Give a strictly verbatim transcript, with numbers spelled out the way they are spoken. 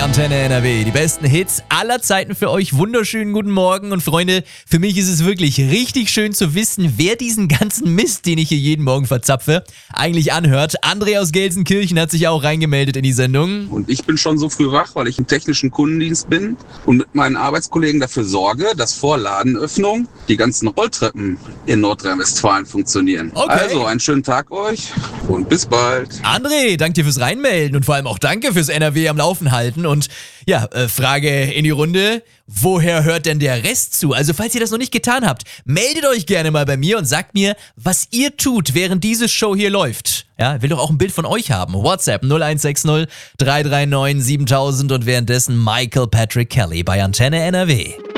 bei Antenne N R W. Die besten Hits aller Zeiten für euch. Wunderschönen guten Morgen. Und Freunde, für mich ist es wirklich richtig schön zu wissen, wer diesen ganzen Mist, den ich hier jeden Morgen verzapfe, eigentlich anhört. André aus Gelsenkirchen hat sich auch reingemeldet in die Sendung. Und ich bin schon so früh wach, weil ich im technischen Kundendienst bin und mit meinen Arbeitskollegen dafür sorge, dass vor Ladenöffnung die ganzen Rolltreppen in Nordrhein-Westfalen funktionieren. Okay. Also einen schönen Tag euch und bis bald. André, danke dir fürs Reinmelden und vor allem auch danke fürs N R W am Laufen halten. Und ja, äh, Frage in die Runde, woher hört denn der Rest zu? Also falls ihr das noch nicht getan habt, meldet euch gerne mal bei mir und sagt mir, was ihr tut, während diese Show hier läuft. Ja, will doch auch ein Bild von euch haben. WhatsApp null eins sechs null drei drei neun siebentausend und währenddessen Michael Patrick Kelly bei Antenne N R W.